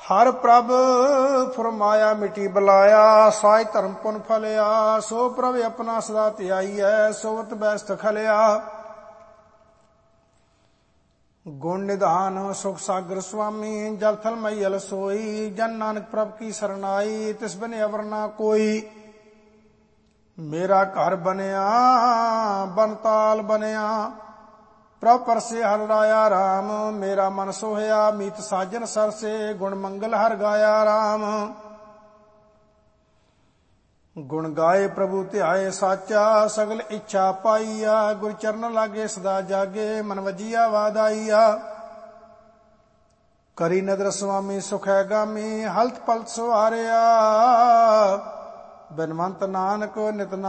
ਹਰ ਪ੍ਰਭ ਫਰਮਾਇਆ ਮਿਟੀ ਬੁਲਾਇਆ, ਸਾਜ ਧਰਮ ਪੁਨ ਫਲਿਆ। ਸੋ ਪ੍ਰਭ ਆਪਣਾ ਸਦਾ ਧਿਆਈਐ, ਸੋਵਤ ਬੈਸਤ ਖਲਿਆ। ਗੁਣ ਨਿਧਾਨ ਸੁਖ ਸਾਗਰ ਸੁਆਮੀ, ਜਲ ਥਲ ਮਈਲ ਸੋਈ। ਜਨ ਨਾਨਕ ਪ੍ਰਭ ਕੀ ਸਰਨਾਈ, ਤਿਸ ਬਿਨ ਅਵਰ ਨਾ ਕੋਈ। ਮੇਰਾ ਘਰ ਬਨਿਆ ਬਨਤਾਲ ਬਨਿਆ, ਪ੍ਰਭ ਪਰਸੇ ਹਰਿ ਰਾਇਆ ਰਾਮ। ਮੇਰਾ ਮਨ ਸੋਹਿਆ ਮੀਤ ਸਾਜਨ ਸਰਸੇ, ਗੁਣ ਮੰਗਲ ਹਰਿ ਗਾਇਆ ਰਾਮ। ਗੁਣ ਗਾਏ ਪ੍ਰਭੂ ਧਿਆਏ ਸਾਚਾ, ਸਗਲ ਇੱਛਾ ਪਾਈਆ। ਗੁਰ ਚਰਨ ਲਾਗੇ ਸਦਾ ਜਾਗੇ, ਮਨ ਵਜੀਆ ਵਾਦਾਈਆ। ਕਰੀ ਨਦਰ ਸੁਆਮੀ ਸੁਖ ਹੈ ਗਾਮੀ, ਹਲਤ ਪਲਤ ਸੁਹਾਰਿਆ। ਬਿਨਵੰਤ ਨਾਨਕ ਨਿਤ